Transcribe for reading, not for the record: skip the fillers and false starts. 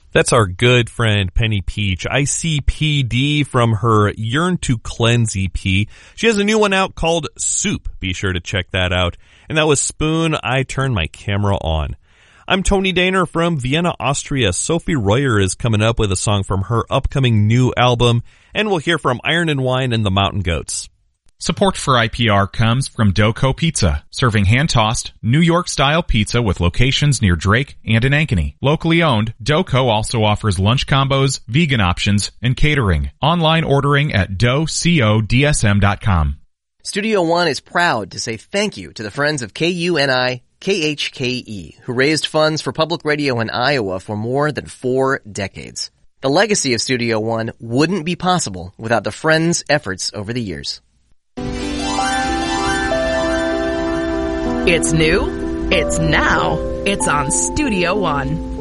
That's our good friend Penny Peach, ICPD, from her Yearn to Cleanse EP. She has a new one out called Soup. Be sure to check that out. And that was Spoon, I Turn My Camera On. I'm Tony Daner from Vienna, Austria. Sophie Royer is coming up with a song from her upcoming new album. And we'll hear from Iron and Wine and the Mountain Goats. Support for IPR comes from Doco Pizza, serving hand-tossed, New York-style pizza with locations near Drake and in Ankeny. Locally owned, Doco also offers lunch combos, vegan options, and catering. Online ordering at docodsm.com. Studio One is proud to say thank you to the friends of KUNI KHKE, who raised funds for public radio in Iowa for more than 4 decades. The legacy of Studio One wouldn't be possible without the friends' efforts over the years. It's new, it's now, it's on Studio One.